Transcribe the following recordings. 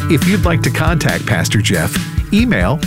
If you'd like to contact Pastor Jeff, email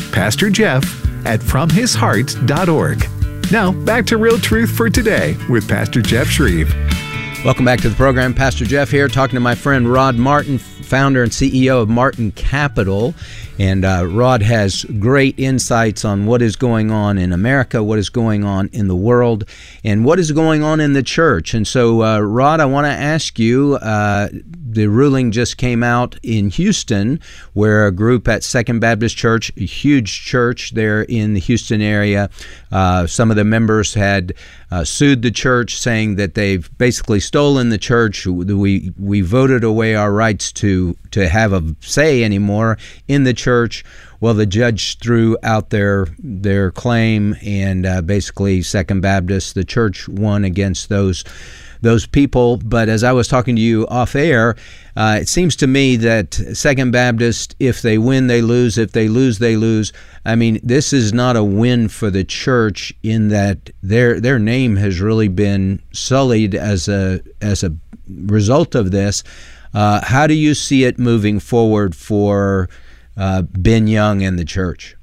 pastorjeff@fromhisheart.org. Now, back to Real Truth for Today with Pastor Jeff Shreve. Welcome back to the program. Pastor Jeff here, talking to my friend Rod Martin, founder and CEO of Martin Capital. And Rod has great insights on what is going on in America, what is going on in the world, and what is going on in the church. And so, Rod, I want to ask you, the ruling just came out in Houston, where a group at Second Baptist Church, a huge church there in the Houston area, some of the members had sued the church, saying that they've basically stolen the church. We voted away our rights to have a say anymore in the church. Well, the judge threw out their claim, and basically Second Baptist, the church, won against those people. But as I was talking to you off air, it seems to me that Second Baptist, if they win, they lose. If they lose, they lose. I mean, this is not a win for the church, in that their name has really been sullied as a result of this. How do you see it moving forward for Ben Young and the church?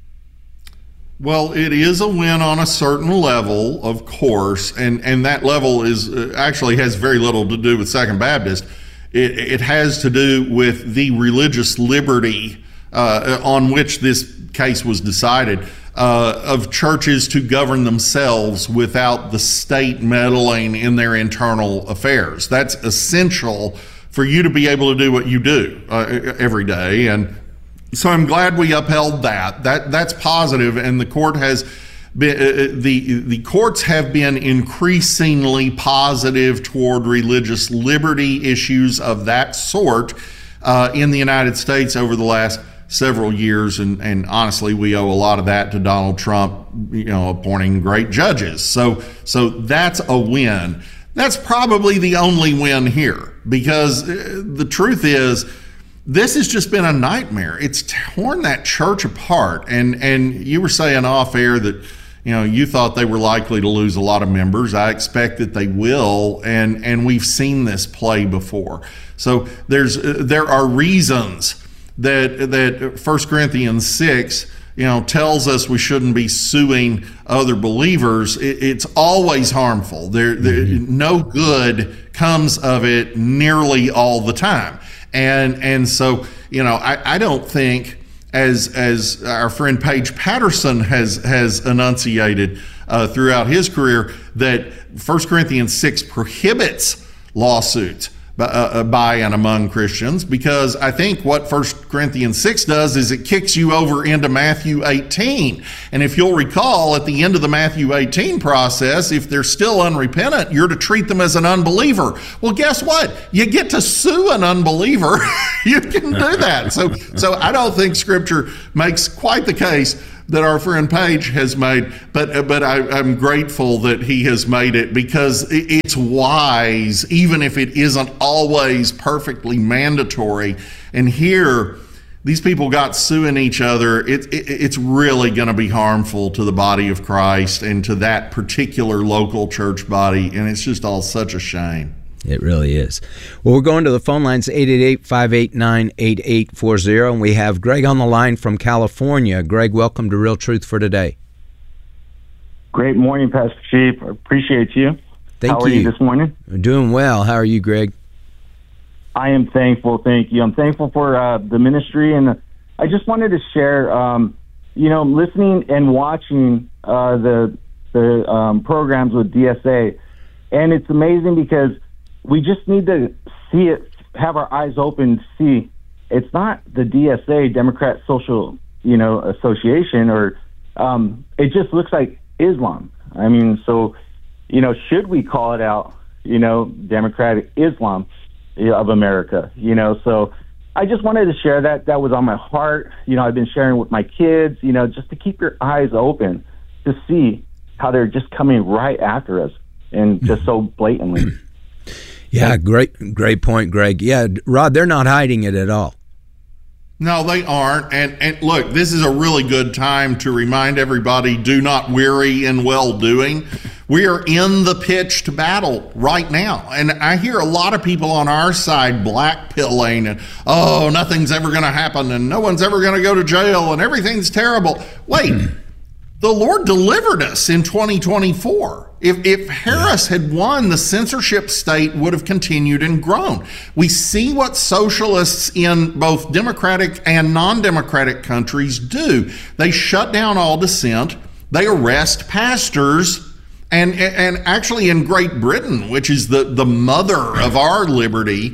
Well, it is a win on a certain level, of course, and that level is actually has very little to do with Second Baptist. It has to do with the religious liberty on which this case was decided, of churches to govern themselves without the state meddling in their internal affairs. That's essential for you to be able to do what you do every day. And so I'm glad we upheld that. That's positive, and the court has been, the courts have been increasingly positive toward religious liberty issues of that sort in the United States over the last several years, and honestly, we owe a lot of that to Donald Trump, appointing great judges. So that's a win. That's probably the only win here, because the truth is, this has just been a nightmare. It's torn that church apart. And you were saying off air that, you thought they were likely to lose a lot of members. I expect that they will. And we've seen this play before. So there are reasons that 1 Corinthians 6, tells us we shouldn't be suing other believers. It's always harmful. No good comes of it nearly all the time. And so, I don't think, as our friend Paige Patterson has enunciated throughout his career, that 1 Corinthians 6 prohibits lawsuits by and among Christians, because I think what 1 Corinthians 6 does is it kicks you over into Matthew 18. And if you'll recall, at the end of the Matthew 18 process, if they're still unrepentant, you're to treat them as an unbeliever. Well, guess what? You get to sue an unbeliever. You can do that. So I don't think Scripture makes quite the case that our friend Paige has made, but I'm grateful that he has made it, because it's wise, even if it isn't always perfectly mandatory. And here, these people got suing each other. It's really going to be harmful to the body of Christ and to that particular local church body, and it's just all such a shame. It really is. Well, we're going to the phone lines, 888-589-8840, and we have Greg on the line from California. Greg, welcome to Real Truth for Today. Great morning, Pastor Chief. I appreciate you. Thank you. How are you this morning? Doing well. How are you, Greg? I am thankful. Thank you. I'm thankful for the ministry, and I just wanted to share, listening and watching the programs with DSA, and it's amazing because we just need to see it, have our eyes open, see it's not the DSA, Democrat Social, Association, or it just looks like Islam. I mean, so, should we call it out, Democratic Islam of America, so I just wanted to share that. That was on my heart. I've been sharing with my kids, just to keep your eyes open to see how they're just coming right after us and just so blatantly. Yeah, great point, Greg. Yeah, Rod, they're not hiding it at all. No, they aren't. And look, this is a really good time to remind everybody, do not weary in well-doing. We are in the pitched battle right now. And I hear a lot of people on our side blackpilling and, oh, nothing's ever going to happen and no one's ever going to go to jail and everything's terrible. Wait, the Lord delivered us in 2024. If Harris had won, the censorship state would have continued and grown. We see what socialists in both democratic and non-democratic countries do. They shut down all dissent. They arrest pastors. And actually in Great Britain, which is the mother of our liberty,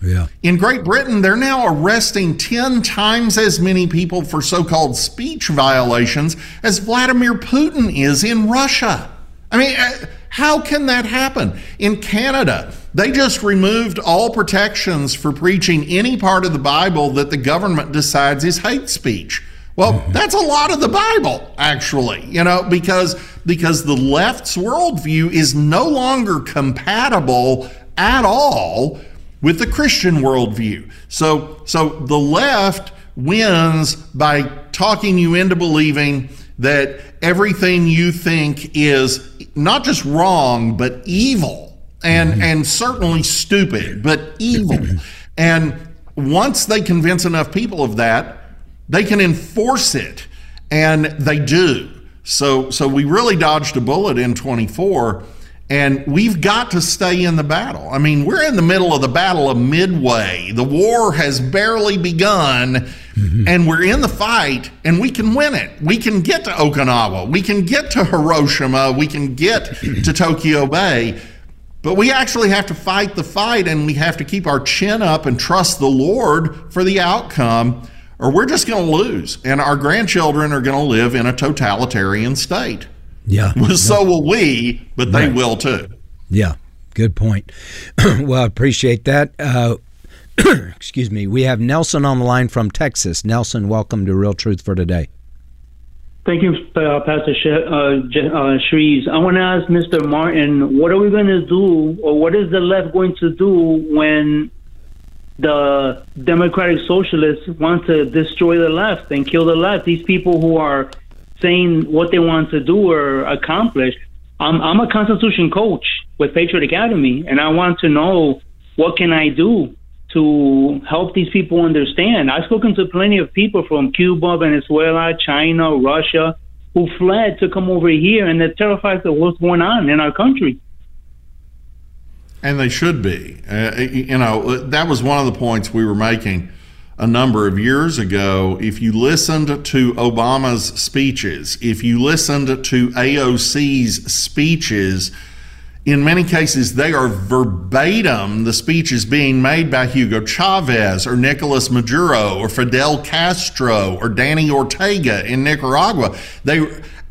in Great Britain, they're now arresting 10 times as many people for so-called speech violations as Vladimir Putin is in Russia. I mean, how can that happen? In Canada, they just removed all protections for preaching any part of the Bible that the government decides is hate speech. Well, that's a lot of the Bible, actually, because the left's worldview is no longer compatible at all with the Christian worldview. So the left wins by talking you into believing that everything you think is not just wrong, but evil, and certainly stupid, but evil. And once they convince enough people of that, they can enforce it, and they do. So we really dodged a bullet in 24, and we've got to stay in the battle. I mean, we're in the middle of the Battle of Midway. The war has barely begun, and we're in the fight, and we can win it. We can get to Okinawa. We can get to Hiroshima. We can get to Tokyo Bay. But we actually have to fight the fight, and we have to keep our chin up and trust the Lord for the outcome, or we're just going to lose, and our grandchildren are going to live in a totalitarian state. Yeah. So will we, but they will too. Yeah, good point. Well, I appreciate that. Excuse me. We have Nelson on the line from Texas. Nelson, welcome to Real Truth for Today. Thank you, Pastor Shreves. I want to ask Mr. Martin, what are we going to do, or what is the left going to do when the democratic socialists want to destroy the left and kill the left? These people who are saying what they want to do or accomplish. I'm a Constitution coach with Patriot Academy, and I want to know what can I do to help these people understand. I've spoken to plenty of people from Cuba, Venezuela, China, Russia, who fled to come over here, and they're terrified of what's going on in our country. And they should be. That was one of the points we were making a number of years ago. If you listened to Obama's speeches, if you listened to AOC's speeches, in many cases they are verbatim the speeches being made by Hugo Chavez or Nicolas Maduro or Fidel Castro or Danny Ortega in Nicaragua. They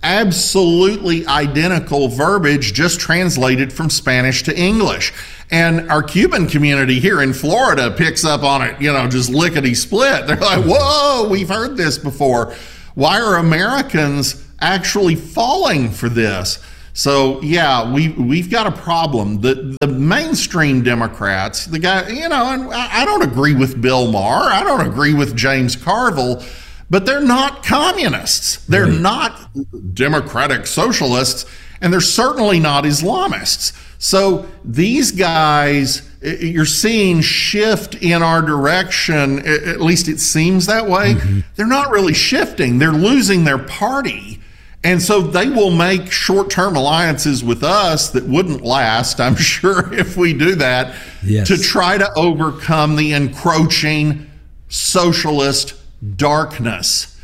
absolutely identical verbiage, just translated from Spanish to English. And our Cuban community here in Florida picks up on it, just lickety-split. They're like, whoa, we've heard this before. Why are Americans actually falling for this? So, yeah, we've got a problem. The mainstream Democrats, the guy, and I don't agree with Bill Maher. I don't agree with James Carville. But they're not communists. They're not democratic socialists, and they're certainly not Islamists. So these guys, you're seeing shift in our direction, at least it seems that way. They're not really shifting. They're losing their party. And so they will make short-term alliances with us that wouldn't last, I'm sure, if we do that, to try to overcome the encroaching socialist darkness.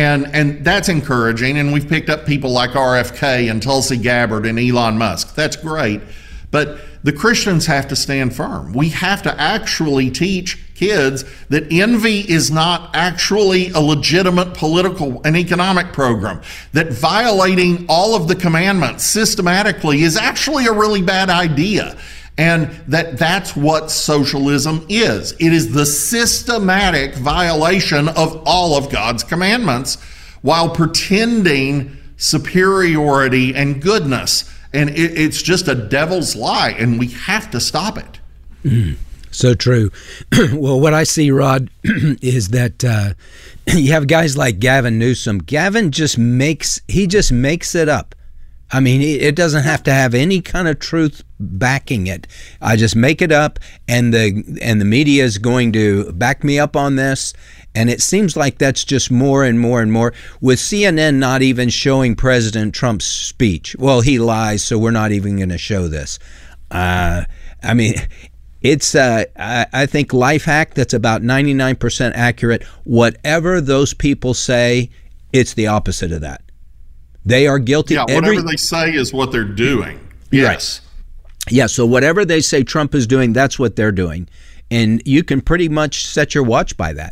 And that's encouraging. And we've picked up people like RFK and Tulsi Gabbard and Elon Musk. That's great. But the Christians have to stand firm. We have to actually teach kids that envy is not actually a legitimate political and economic program, that violating all of the commandments systematically is actually a really bad idea. And that's what socialism is. It is the systematic violation of all of God's commandments while pretending superiority and goodness. And it's just a devil's lie, and we have to stop it. So true. Well, what I see, Rod, is that you have guys like Gavin Newsom. Gavin just makes it up. I mean, it doesn't have to have any kind of truth backing it. I just make it up, and the media is going to back me up on this. And it seems like that's just more and more and more, with CNN not even showing President Trump's speech. Well, he lies, so we're not even going to show this. I mean, it's I think life hack that's about 99% accurate. Whatever those people say, it's the opposite of that. They are guilty. Yeah, whatever they say is what they're doing. Yes. Right. Yeah, so whatever they say Trump is doing, that's what they're doing. And you can pretty much set your watch by that.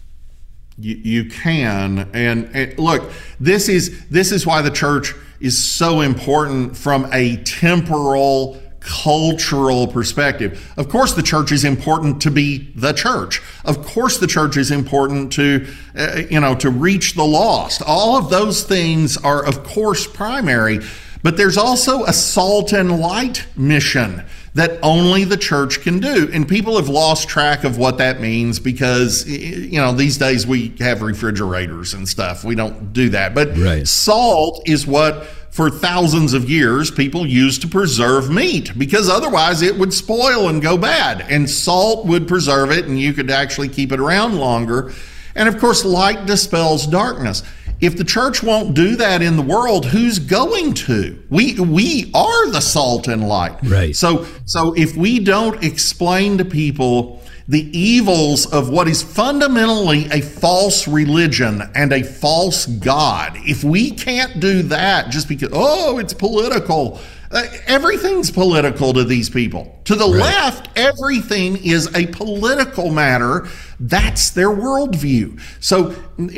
You can, and look, this is why the church is so important from a temporal, cultural perspective. Of course, the church is important to be the church. Of course, the church is important to to reach the lost. All of those things are, of course, primary. But there's also a salt and light mission that only the church can do. And people have lost track of what that means because, these days we have refrigerators and stuff. We don't do that. But right. Salt is what, for thousands of years, people used to preserve meat because otherwise it would spoil and go bad. And salt would preserve it, and you could actually keep it around longer. And of course, light dispels darkness. If the church won't do that in the world, who's going to? We are the salt and light. Right. So if we don't explain to people the evils of what is fundamentally a false religion and a false God, if we can't do that just because, it's political, everything's political to these people. To the left, everything is a political matter. That's their worldview. So,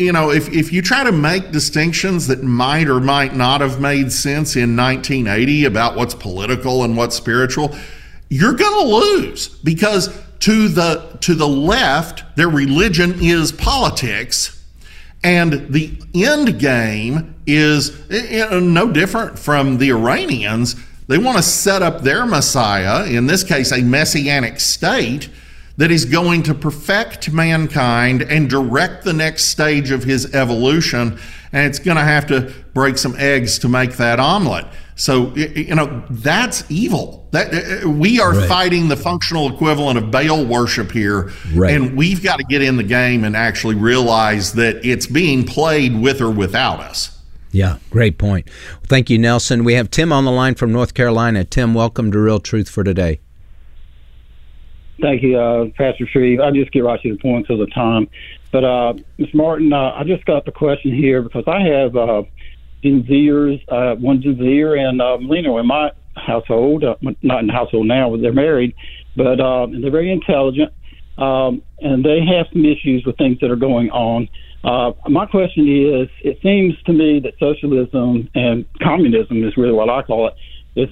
if you try to make distinctions that might or might not have made sense in 1980 about what's political and what's spiritual, you're going to lose, because to the left, their religion is politics, and the end game is no different from the Iranians. They want to set up their Messiah, in this case a messianic state, that is going to perfect mankind and direct the next stage of his evolution, and it's going to have to break some eggs to make that omelet. So, that's evil. That we are fighting the functional equivalent of Baal worship here, and we've got to get in the game and actually realize that it's being played with or without us. Yeah, great point. Well, thank you, Nelson. We have Tim on the line from North Carolina. Tim, welcome to Real Truth for Today. Thank you, Pastor Shreve. I'll just get right to the point of the time. But, Ms. Martin, I just got the question here because I have Gen Zers, one Gen Zer and millennial in my household, not in the household now, but they're married, but they're very intelligent, and they have some issues with things that are going on. My question is, it seems to me that socialism and communism is really what I call it.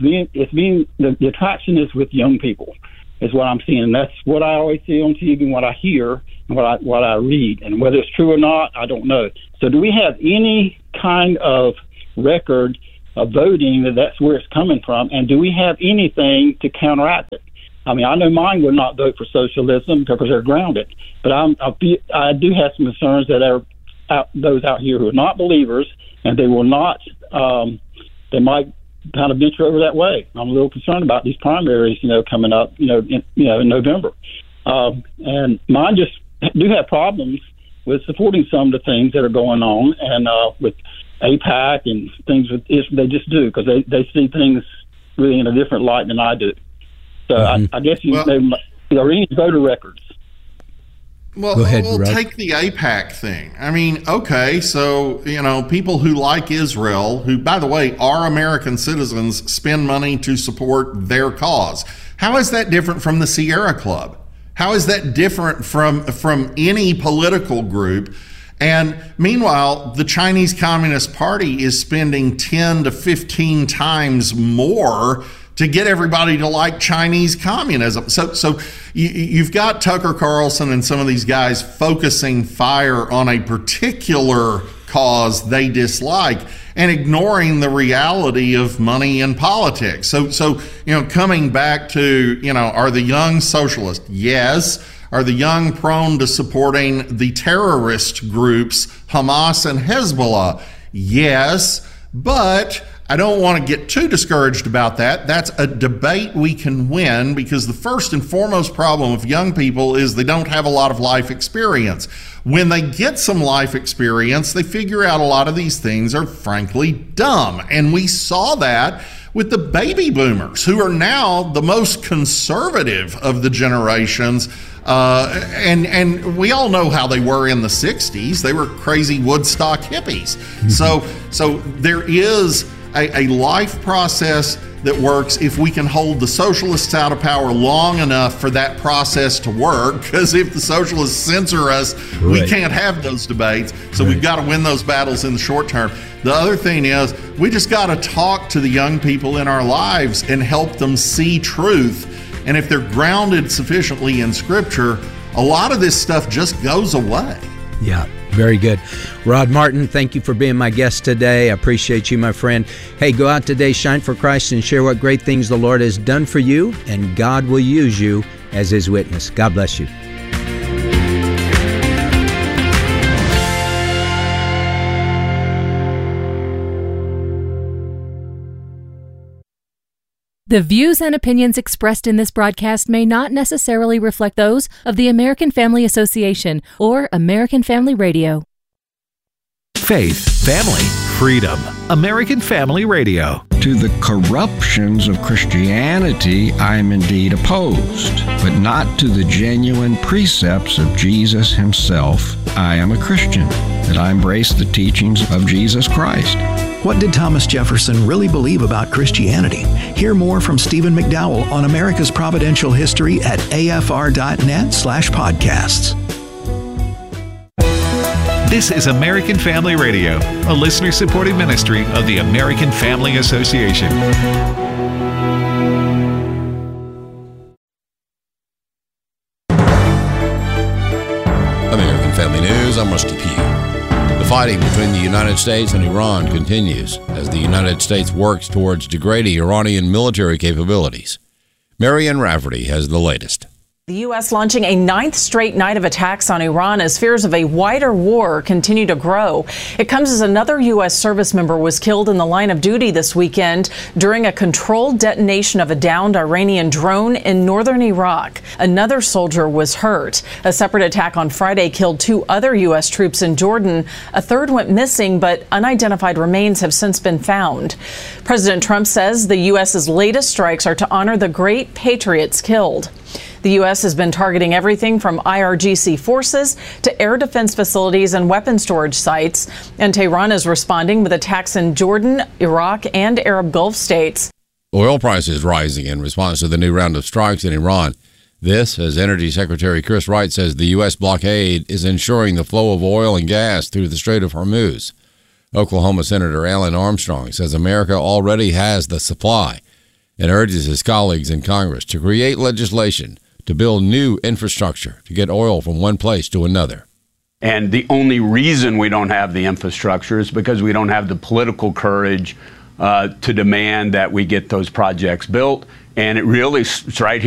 The attraction is with young people, is what I'm seeing. And that's what I always see on TV, and what I hear, and what I read. And whether it's true or not, I don't know. So do we have any kind of record of voting that's where it's coming from? And do we have anything to counteract it? I mean, I know mine would not vote for socialism because they're grounded. But I do have some concerns that are those out here who are not believers, and they will not, they might kind of venture over that way. I'm a little concerned about these primaries, coming up, in November. And mine just do have problems with supporting some of the things that are going on, and with AIPAC and things with they just do, because they see things really in a different light than I do. So I guess are any voter records? Well, Go ahead, we'll Russ. take the AIPAC thing. I mean, okay, so, people who like Israel, who, by the way, are American citizens, spend money to support their cause. How is that different from the Sierra Club? How is that different from any political group? And meanwhile, the Chinese Communist Party is spending 10 to 15 times more to get everybody to like Chinese communism. So you've got Tucker Carlson and some of these guys focusing fire on a particular cause they dislike, and ignoring the reality of money and politics. So coming back to, are the young socialist? Yes. Are the young prone to supporting the terrorist groups Hamas and Hezbollah? Yes. But I don't want to get too discouraged about that. That's a debate we can win, because the first and foremost problem of young people is they don't have a lot of life experience. When they get some life experience, they figure out a lot of these things are frankly dumb. And we saw that with the baby boomers, who are now the most conservative of the generations. And we all know how they were in the 60s. They were crazy Woodstock hippies. Mm-hmm. So there is a life process that works if we can hold the socialists out of power long enough for that process to work. Because if the socialists censor us, we can't have those debates. So we've got to win those battles in the short term. The other thing is, we just got to talk to the young people in our lives and help them see truth. And if they're grounded sufficiently in Scripture, a lot of this stuff just goes away. Yeah, very good. Rod Martin, thank you for being my guest today. I appreciate you, my friend. Hey, go out today, shine for Christ, and share what great things the Lord has done for you, and God will use you as His witness. God bless you. The views and opinions expressed in this broadcast may not necessarily reflect those of the American Family Association or American Family Radio. Faith, family, freedom. American Family Radio. To the corruptions of Christianity, I am indeed opposed, but not to the genuine precepts of Jesus Himself. I am a Christian, that I embrace the teachings of Jesus Christ. What did Thomas Jefferson really believe about Christianity? Hear more from Stephen McDowell on America's Providential History at afr.net/podcasts. This is American Family Radio, a listener-supported ministry of the American Family Association. American Family News, I'm Rusty Pugh. The fighting between the United States and Iran continues as the United States works towards degrading Iranian military capabilities. Marianne Rafferty has the latest. The U.S. launching a ninth straight night of attacks on Iran as fears of a wider war continue to grow. It comes as another U.S. service member was killed in the line of duty this weekend during a controlled detonation of a downed Iranian drone in northern Iraq. Another soldier was hurt. A separate attack on Friday killed 2 other U.S. troops in Jordan. A third went missing, but unidentified remains have since been found. President Trump says the U.S.'s latest strikes are to honor the great patriots killed. The U.S. has been targeting everything from IRGC forces to air defense facilities and weapon storage sites. And Tehran is responding with attacks in Jordan, Iraq, and Arab Gulf states. Oil prices rising in response to the new round of strikes in Iran. This, as Energy Secretary Chris Wright says, the U.S. blockade is ensuring the flow of oil and gas through the Strait of Hormuz. Oklahoma Senator Alan Armstrong says America already has the supply and urges his colleagues in Congress to create legislation to build new infrastructure to get oil from one place to another. And the only reason we don't have the infrastructure is because we don't have the political courage to demand that we get those projects built. And it really is right here.